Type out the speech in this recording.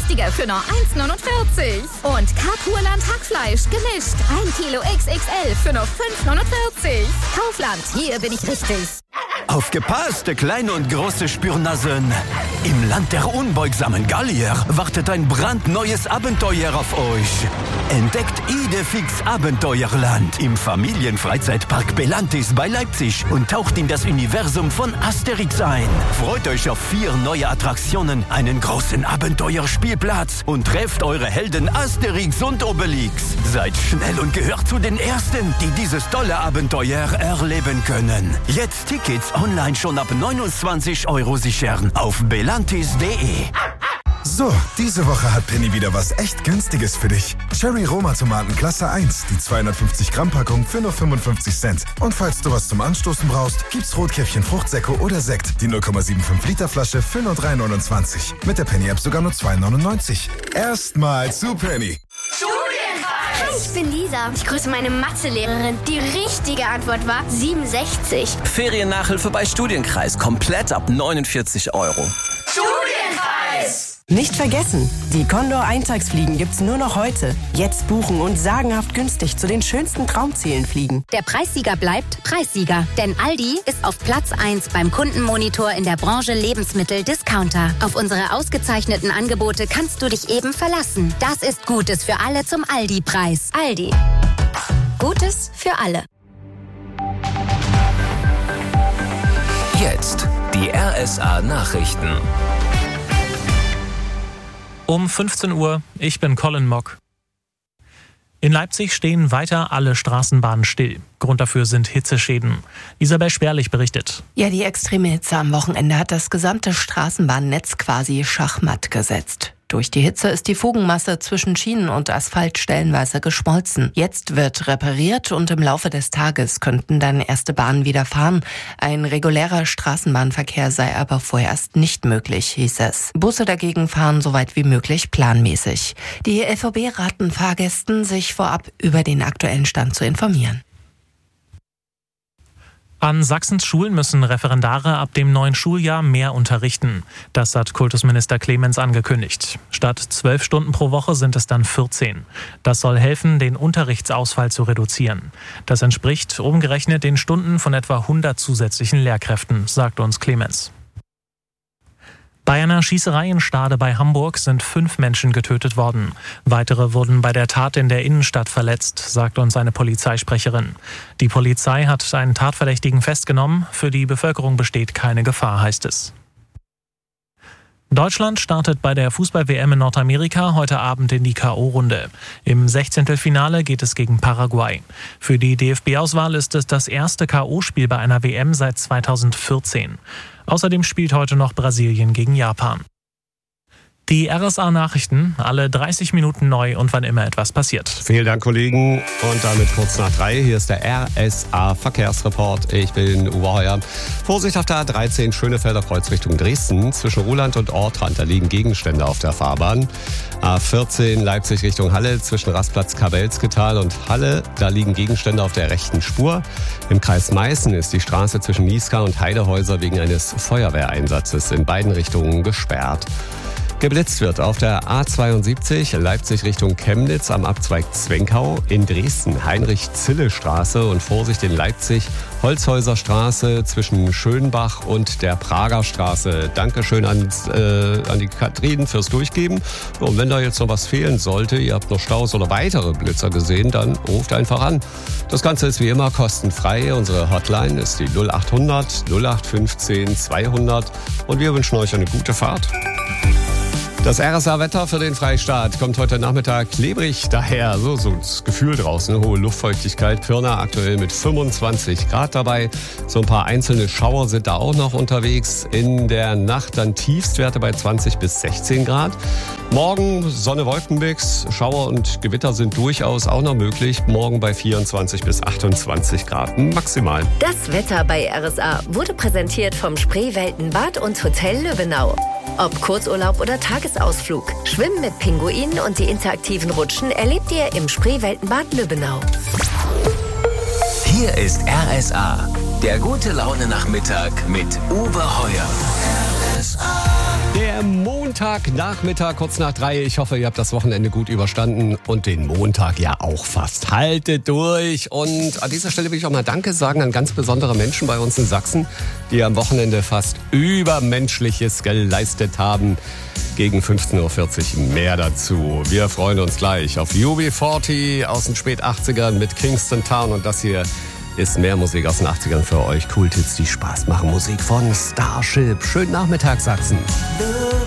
günstiger für nur 1,49. Und Carpurland Hackfleisch gemischt. 1 Kilo XXL für nur 5,49. Kaufland, hier bin ich richtig. Aufgepasst, kleine und große Spürnasen. Im Land der unbeugsamen Gallier wartet ein brandneues Abenteuer auf euch. Entdeckt Idefix Abenteuerland im Familienfreizeitpark Belantis bei Leipzig und taucht in das Universum von Asterix ein. Freut euch auf 4 neue Attraktionen, einen großen Abenteuerspielplatz und trefft eure Helden Asterix und Obelix. Seid schnell und gehört zu den Ersten, die dieses tolle Abenteuer erleben können. Jetzt Tickets online schon ab 29 € sichern auf belantis.de. So, diese Woche hat Penny wieder was echt Günstiges für dich. Cherry Roma Tomaten Klasse 1, die 250 Gramm Packung für nur 55 Cent. Und falls du was zum Anstoßen brauchst, gibt's Rotkäppchen Fruchtsäcke oder Sekt, die 0,75 Liter Flasche für nur 3,29. Mit der Penny App sogar nur 2,99. Erstmal zu Penny. Hi, ich bin Lisa. Ich grüße meine Mathelehrerin. Die richtige Antwort war 67. Feriennachhilfe bei Studienkreis. Komplett ab 49 €. Studienkreis! Nicht vergessen, die Condor Eintagsfliegen gibt's nur noch heute. Jetzt buchen und sagenhaft günstig zu den schönsten Traumzielen fliegen. Der Preissieger bleibt Preissieger. Denn Aldi ist auf Platz 1 beim Kundenmonitor in der Branche Lebensmittel-Discounter. Auf unsere ausgezeichneten Angebote kannst du dich eben verlassen. Das ist Gutes für alle zum Aldi-Preis. Aldi. Gutes für alle. Jetzt die RSA-Nachrichten. Um 15 Uhr, ich bin Colin Mock. In Leipzig stehen weiter alle Straßenbahnen still. Grund dafür sind Hitzeschäden. Isabel Sperlich berichtet. Ja, die extreme Hitze am Wochenende hat das gesamte Straßenbahnnetz quasi schachmatt gesetzt. Durch die Hitze ist die Fugenmasse zwischen Schienen und Asphalt stellenweise geschmolzen. Jetzt wird repariert und im Laufe des Tages könnten dann erste Bahnen wieder fahren. Ein regulärer Straßenbahnverkehr sei aber vorerst nicht möglich, hieß es. Busse dagegen fahren so weit wie möglich planmäßig. Die LVB raten Fahrgästen, sich vorab über den aktuellen Stand zu informieren. An Sachsens Schulen müssen Referendare ab dem neuen Schuljahr mehr unterrichten. Das hat Kultusminister Clemens angekündigt. Statt 12 Stunden pro Woche sind es dann 14. Das soll helfen, den Unterrichtsausfall zu reduzieren. Das entspricht umgerechnet den Stunden von etwa 100 zusätzlichen Lehrkräften, sagt uns Clemens. Bei einer Schießerei in Stade bei Hamburg sind 5 Menschen getötet worden. Weitere wurden bei der Tat in der Innenstadt verletzt, sagt uns eine Polizeisprecherin. Die Polizei hat einen Tatverdächtigen festgenommen. Für die Bevölkerung besteht keine Gefahr, heißt es. Deutschland startet bei der Fußball-WM in Nordamerika heute Abend in die K.O.-Runde. Im 16. Finale geht es gegen Paraguay. Für die DFB-Auswahl ist es das erste K.O.-Spiel bei einer WM seit 2014. Außerdem spielt heute noch Brasilien gegen Japan. Die RSA-Nachrichten, alle 30 Minuten neu und wann immer etwas passiert. Vielen Dank, Kollegen. Und damit kurz nach 3. Hier ist der RSA-Verkehrsreport. Ich bin Uwe Heuer. Vorsicht auf der A13 Schönefelder Kreuz Richtung Dresden. Zwischen Ruhland und Ortrand, da liegen Gegenstände auf der Fahrbahn. A14 Leipzig Richtung Halle. Zwischen Rastplatz Kabelsketal und Halle, da liegen Gegenstände auf der rechten Spur. Im Kreis Meißen ist die Straße zwischen Nieskar und Heidehäuser wegen eines Feuerwehreinsatzes in beiden Richtungen gesperrt. Geblitzt wird auf der A72 Leipzig Richtung Chemnitz am Abzweig Zwenkau, in Dresden Heinrich-Zille-Straße und Vorsicht in Leipzig Holzhäuser Straße zwischen Schönbach und der Prager Straße. Dankeschön an die Katrin fürs Durchgeben. Und wenn da jetzt noch was fehlen sollte, ihr habt noch Staus oder weitere Blitzer gesehen, dann ruft einfach an. Das Ganze ist wie immer kostenfrei. Unsere Hotline ist die 0800 0815 200 und wir wünschen euch eine gute Fahrt. Das RSA-Wetter für den Freistaat kommt heute Nachmittag klebrig daher. So das Gefühl draußen, hohe Luftfeuchtigkeit. Pirna aktuell mit 25 Grad dabei. So ein paar einzelne Schauer sind da auch noch unterwegs. In der Nacht dann Tiefstwerte bei 20 bis 16 Grad. Morgen Sonne-Wolkenmix. Schauer und Gewitter sind durchaus auch noch möglich. Morgen bei 24 bis 28 Grad maximal. Das Wetter bei RSA wurde präsentiert vom Spreeweltenbad und Hotel Lübbenau. Ob Kurzurlaub oder Tagesausflug, Schwimmen mit Pinguinen und die interaktiven Rutschen erlebt ihr im Spreeweltenbad Lübbenau. Hier ist RSA, der gute Laune Nachmittag mit Uwe Heuer. RSA. Der der Montagnachmittag, kurz nach 3. Ich hoffe, ihr habt das Wochenende gut überstanden und den Montag ja auch fast. Haltet durch. Und an dieser Stelle will ich auch mal Danke sagen an ganz besondere Menschen bei uns in Sachsen, die am Wochenende fast Übermenschliches geleistet haben. Gegen 15.40 Uhr mehr dazu. Wir freuen uns gleich auf UB40 aus den Spät-80ern mit Kingston Town. Und das hier ist mehr Musik aus den 80ern für euch. Cool Tits, die Spaß machen. Musik von Starship. Schönen Nachmittag, Sachsen.